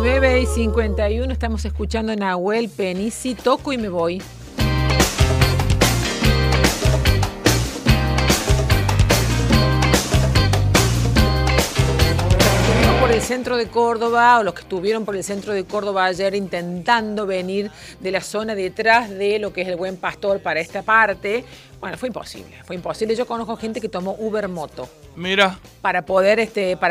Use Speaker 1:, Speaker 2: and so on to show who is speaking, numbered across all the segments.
Speaker 1: 9:51, estamos escuchando a Nahuel Penisi, Toco y me voy. Por el centro de Córdoba, o los que estuvieron por el centro de Córdoba ayer intentando venir de la zona detrás de lo que es el Buen Pastor para esta parte, bueno, fue imposible. Yo conozco gente que tomó Uber Moto.
Speaker 2: Mira.
Speaker 1: Para poder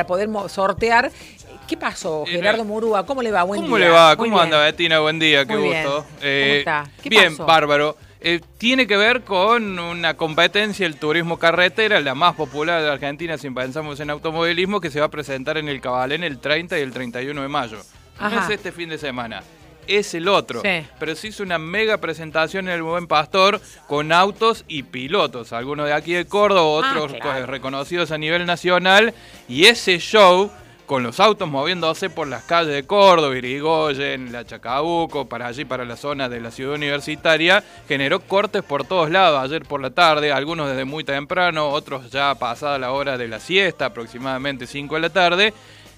Speaker 1: sortear. ¿Qué pasó, Gerardo Murúa? ¿Cómo le va? Buen día.
Speaker 2: ¿Cómo le va? ¿Cómo anda, Betina? Buen día, qué gusto.
Speaker 1: ¿Cómo está? ¿Qué
Speaker 2: bien,
Speaker 1: pasó?
Speaker 2: bárbaro. Tiene que ver con una competencia, el turismo carretera, la más popular de Argentina, si pensamos en automovilismo, que se va a presentar en el Cabalén el 30 y el 31 de mayo. No es este fin de semana, es el otro. Sí. Pero se hizo una mega presentación en el Buen Pastor con autos y pilotos, algunos de aquí de Córdoba, otros reconocidos a nivel nacional, y ese show con los autos moviéndose por las calles de Córdoba, Irigoyen, La Chacabuco, para allí, para la zona de la ciudad universitaria, generó cortes por todos lados ayer por la tarde, algunos desde muy temprano, otros ya pasada la hora de la siesta, aproximadamente 5 de la tarde,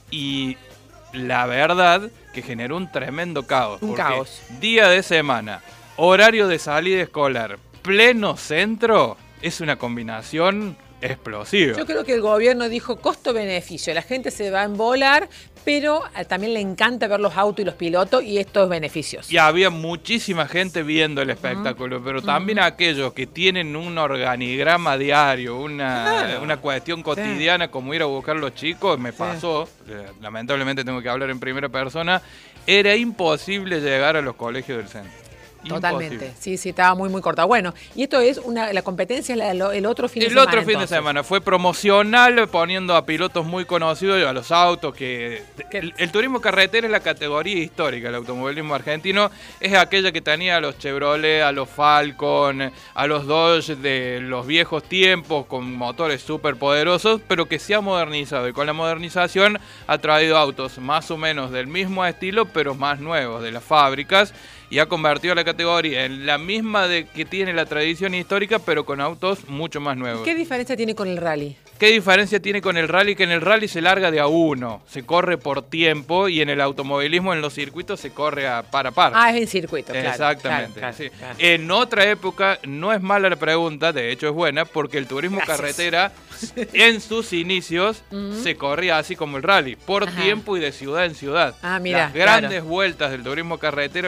Speaker 2: y la verdad que generó un tremendo caos.
Speaker 1: Un caos.
Speaker 2: Día de semana, horario de salida escolar, pleno centro, es una combinación explosiva.
Speaker 1: Yo creo que el gobierno dijo costo-beneficio. La gente se va a embolar, pero también le encanta ver los autos y los pilotos y estos beneficios.
Speaker 2: Y había muchísima gente viendo el espectáculo, pero también aquellos que tienen un organigrama diario, una cuestión cotidiana como ir a buscar a los chicos, me pasó, lamentablemente tengo que hablar en primera persona, era imposible llegar a los colegios del centro.
Speaker 1: Totalmente, sí, estaba muy corta. Bueno, y esto es la competencia el otro fin de semana.
Speaker 2: El otro fin de semana fue promocional, poniendo a pilotos muy conocidos, a los autos, que el turismo carretera es la categoría histórica, el automovilismo argentino es aquella que tenía a los Chevrolet, a los Falcon, a los Dodge de los viejos tiempos, con motores súper poderosos, pero que se ha modernizado, y con la modernización ha traído autos más o menos del mismo estilo, pero más nuevos, de las fábricas, y ha convertido la categoría en la misma que tiene la tradición histórica, pero con autos mucho más nuevos.
Speaker 1: ¿Qué diferencia tiene con el rally?
Speaker 2: ¿Qué diferencia tiene con el rally? Que en el rally se larga de a uno, se corre por tiempo, y en el automovilismo, en los circuitos, se corre a par a par.
Speaker 1: Es en circuito, claro.
Speaker 2: Exactamente.
Speaker 1: Claro.
Speaker 2: En otra época, no es mala la pregunta, de hecho es buena, porque el turismo carretera, en sus inicios, se corría así como el rally, por tiempo y de ciudad en ciudad.
Speaker 1: Mira,
Speaker 2: las grandes vueltas del turismo carretera